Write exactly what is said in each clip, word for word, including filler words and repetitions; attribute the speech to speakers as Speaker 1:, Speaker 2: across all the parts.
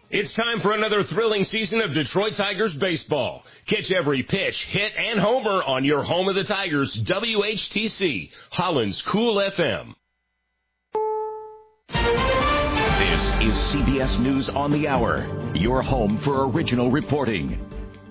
Speaker 1: It's time for another thrilling season of Detroit Tigers baseball. Catch every pitch, hit, and homer on your home of the Tigers, W H T C, Holland's Cool F M.
Speaker 2: This is C B S News on the Hour, your home for original reporting.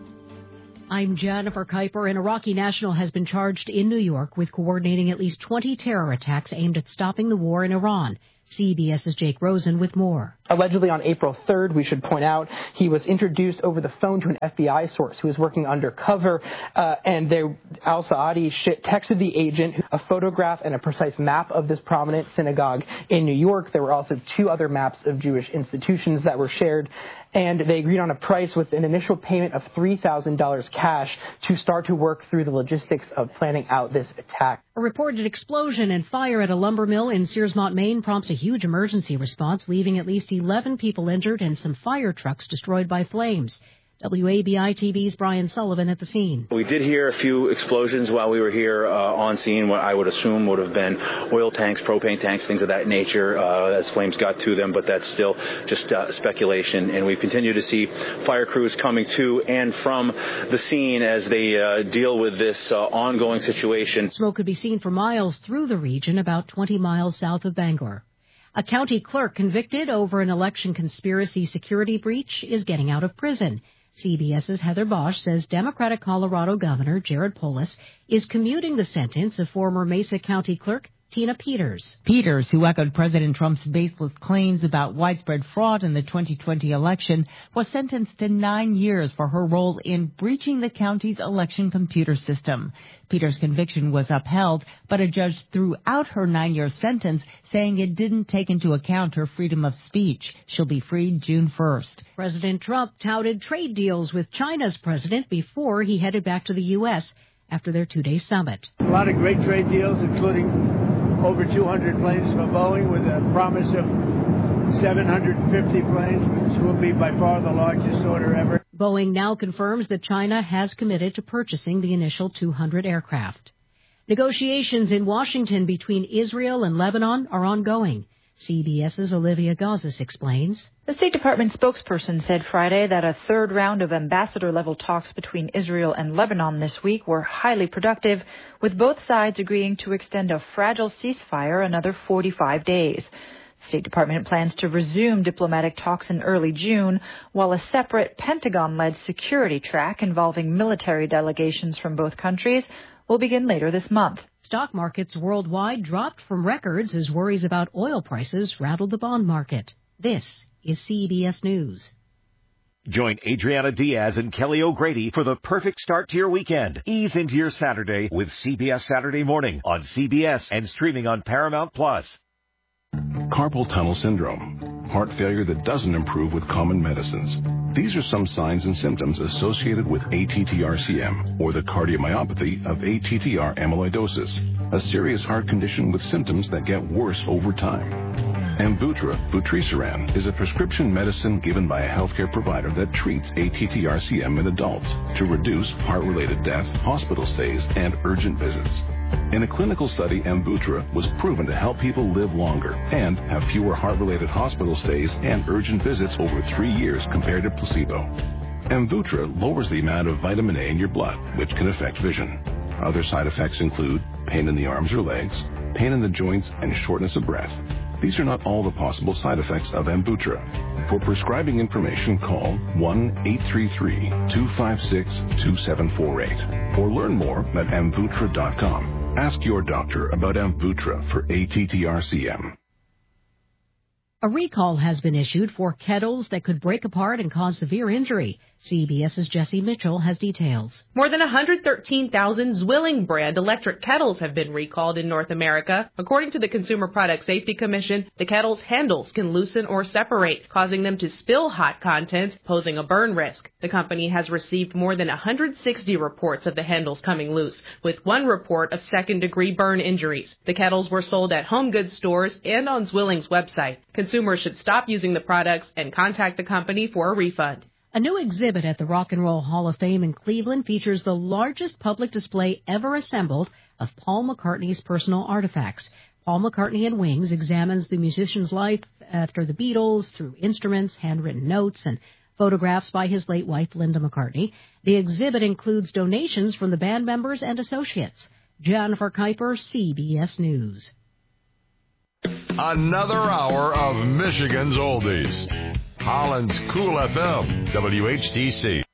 Speaker 3: I'm Jennifer Kuiper. An Iraqi national has been charged in New York with coordinating at least twenty terror attacks aimed at stopping the war in Iran. CBS's Jake Rosen with more.
Speaker 4: Allegedly on April third, we should point out, he was introduced over the phone to an F B I source who was working undercover, uh, and they, al-Saadi texted the agent a photograph and a precise map of this prominent synagogue in New York. There were also two other maps of Jewish institutions that were shared, and they agreed on a price with an initial payment of three thousand dollars cash to start to work through the logistics of planning out this attack.
Speaker 3: A reported explosion and fire at a lumber mill in Searsmont, Maine prompts a huge emergency response, leaving at least eleven people injured and some fire trucks destroyed by flames. W A B I T V's Brian Sullivan at the scene.
Speaker 5: We did hear a few explosions while we were here uh, on scene, what I would assume would have been oil tanks, propane tanks, things of that nature, uh, as flames got to them, but that's still just uh, speculation. And we continue to see fire crews coming to and from the scene as they uh, deal with this uh, ongoing situation.
Speaker 3: Smoke could be seen for miles through the region, about twenty miles south of Bangor. A county clerk convicted over an election conspiracy security breach is getting out of prison. CBS's Heather Bosch says Democratic Colorado Governor Jared Polis is commuting the sentence of former Mesa County Clerk Tina Peters.
Speaker 6: Peters, who echoed President Trump's baseless claims about widespread fraud in the twenty twenty election, was sentenced to nine years for her role in breaching the county's election computer system. Peters' conviction was upheld, but a judge threw out her nine-year sentence, saying it didn't take into account her freedom of speech. She'll be freed June first.
Speaker 3: President Trump touted trade deals with China's president before he headed back to the U S after their two-day summit.
Speaker 7: A lot of great trade deals, including over two hundred planes from Boeing with a promise of seven hundred fifty planes, which will be by far the largest order ever.
Speaker 3: Boeing now confirms that China has committed to purchasing the initial two hundred aircraft. Negotiations in Washington between Israel and Lebanon are ongoing. CBS's Olivia Gazis explains.
Speaker 8: The State Department spokesperson said Friday that a third round of ambassador-level talks between Israel and Lebanon this week were highly productive, with both sides agreeing to extend a fragile ceasefire another forty-five days. The State Department plans to resume diplomatic talks in early June, while a separate Pentagon-led security track involving military delegations from both countries will begin later this month.
Speaker 3: Stock markets worldwide dropped from records as worries about oil prices rattled the bond market. This is C B S News.
Speaker 2: Join Adriana Diaz and Kelly O'Grady for the perfect start to your weekend. Ease into your Saturday with C B S Saturday Morning on C B S and streaming on Paramount Plus.
Speaker 9: Carpal tunnel syndrome, heart failure that doesn't improve with common medicines. These are some signs and symptoms associated with A T T R C M, or the cardiomyopathy of A T T R amyloidosis, a serious heart condition with symptoms that get worse over time. Amvuttra, vutrisiran, is a prescription medicine given by a healthcare provider that treats A T T R C M in adults to reduce heart-related death, hospital stays, and urgent visits. In a clinical study, Amvuttra was proven to help people live longer and have fewer heart-related hospital stays and urgent visits over three years compared to placebo. Amvuttra lowers the amount of vitamin A in your blood, which can affect vision. Other side effects include pain in the arms or legs, pain in the joints, and shortness of breath. These are not all the possible side effects of Amvuttra. For prescribing information, call one eight three three, two five six, two seven four eight or learn more at amvuttra dot com. Ask your doctor about Amvuttra for A T T R C M.
Speaker 3: A recall has been issued for kettles that could break apart and cause severe injury. CBS's Jesse Mitchell has details.
Speaker 10: More than one hundred thirteen thousand Zwilling brand electric kettles have been recalled in North America. According to the Consumer Product Safety Commission, the kettle's handles can loosen or separate, causing them to spill hot content, posing a burn risk. The company has received more than one hundred sixty reports of the handles coming loose, with one report of second-degree burn injuries. The kettles were sold at home goods stores and on Zwilling's website. Consumers should stop using the products and contact the company for a refund.
Speaker 3: A new exhibit at the Rock and Roll Hall of Fame in Cleveland features the largest public display ever assembled of Paul McCartney's personal artifacts. Paul McCartney and Wings examines the musician's life after the Beatles through instruments, handwritten notes, and photographs by his late wife, Linda McCartney. The exhibit includes donations from the band members and associates. Jennifer Kuiper, C B S News.
Speaker 11: Another hour of Michigan's Oldies. Holland's Cool F M, W H T C.